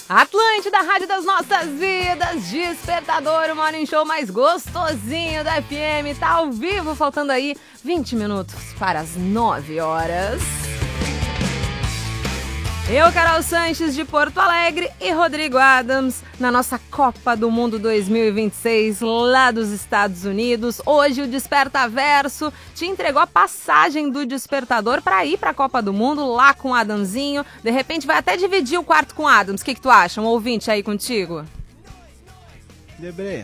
Atlântida, Rádio das Nossas Vidas, Despertador, o morning show mais gostosinho da FM, tá ao vivo, faltando aí 20 minutos para as 9 horas. Eu, Carol Sanches, de Porto Alegre, e Rodrigo Adams, na nossa Copa do Mundo 2026, lá dos Estados Unidos. Hoje o Despertaverso te entregou a passagem do Despertador para ir para a Copa do Mundo, lá com o Adamzinho. De repente vai até dividir o quarto com o Adams. O que tu acha? Um ouvinte aí contigo? Debré.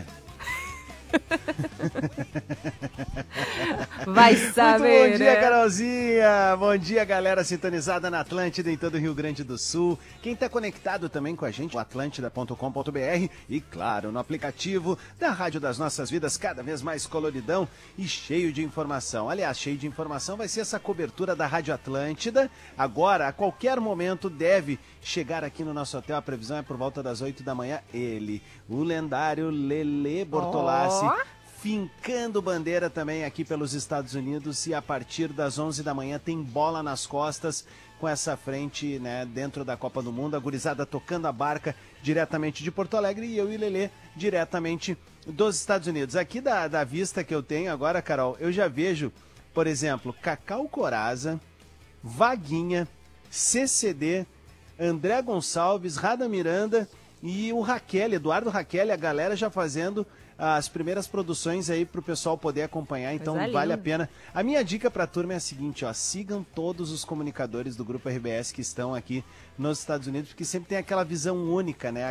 Vai saber. Muito bom dia, né? Carolzinha. Bom dia, galera sintonizada na Atlântida em todo o Rio Grande do Sul. Quem tá conectado também com a gente, o atlântida.com.br e, claro, no aplicativo da Rádio das Nossas Vidas, cada vez mais coloridão e cheio de informação. Aliás, cheio de informação vai ser essa cobertura da Rádio Atlântida. Agora, a qualquer momento, deve chegar aqui no nosso hotel. A previsão é por volta das 8 da manhã. Ele, o lendário Lelê Bortolassi, fincando bandeira também aqui pelos Estados Unidos, e a partir das 11 da manhã tem bola nas costas com essa frente, né, dentro da Copa do Mundo, a gurizada tocando a barca diretamente de Porto Alegre e eu e o Lelê diretamente dos Estados Unidos. Aqui da vista que eu tenho agora, Carol, eu já vejo, por exemplo, Cacau Corazza, Vaguinha, CCD, André Gonçalves, Rada Miranda e o Raquel, Eduardo Raquel, a galera já fazendo as primeiras produções aí pro pessoal poder acompanhar, então vale a pena. A minha dica pra turma é a seguinte, ó, sigam todos os comunicadores do Grupo RBS que estão aqui nos Estados Unidos, porque sempre tem aquela visão única, né,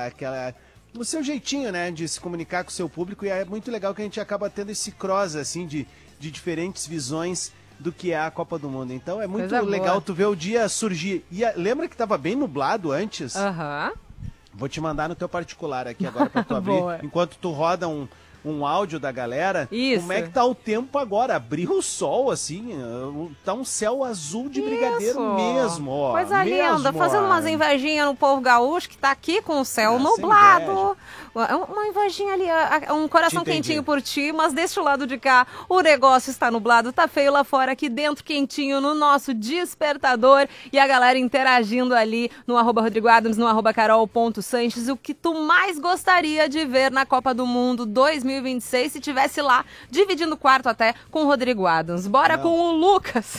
o seu jeitinho, né, de se comunicar com o seu público, e é muito legal que a gente acaba tendo esse cross, assim, de diferentes visões do que é a Copa do Mundo. Então é muito legal tu ver o dia surgir. E lembra que tava bem nublado antes? Aham. Vou te mandar no teu particular aqui agora pra tu abrir. Enquanto tu roda um áudio da galera. Isso. Como é que tá o tempo agora? Abriu o sol, assim, tá um céu azul de brigadeiro mesmo, ó. Coisa mesmo, linda, fazendo umas invejinhas no povo gaúcho que tá aqui com o céu nublado. Uma invejinha ali, um coração quentinho por ti, mas deste lado de cá o negócio está nublado, tá feio lá fora, aqui dentro quentinho no nosso Despertador, e a galera interagindo ali no @Rodrigo Adams, no @Carol.Sanches, o que tu mais gostaria de ver na Copa do Mundo 2026, se tivesse lá, dividindo o quarto até com o Rodrigo Adams. Bora com o Lucas.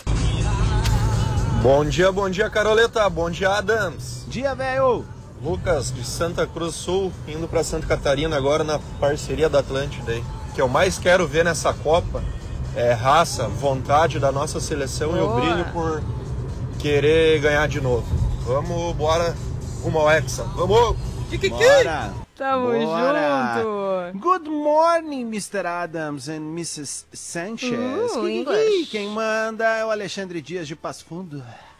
Bom dia, Caroleta. Bom dia, Adams. Dia, velho. Lucas, de Santa Cruz Sul, indo para Santa Catarina agora na parceria da Atlântida aí. O que eu mais quero ver nessa Copa é raça, vontade da nossa seleção e o brilho por querer ganhar de novo. Vamos, bora rumo ao Hexa. Vamos! Bora! Tamo junto! Good morning, Mr. Adams and Mrs. Sanchez. Quem manda é o Alexandre Dias de Passo Fundo.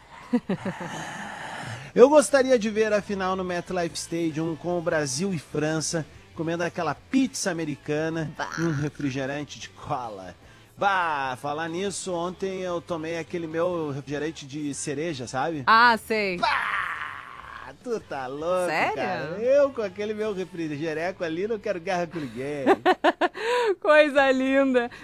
Eu gostaria de ver a final no MetLife Stadium com o Brasil e França, comendo aquela pizza americana e um refrigerante de cola. Falar nisso, ontem eu tomei aquele meu refrigerante de cereja, sabe? Ah, sei. Tu tá louco, sério? Cara. Eu com aquele meu refrigereco ali não quero guerra com ninguém. Coisa linda.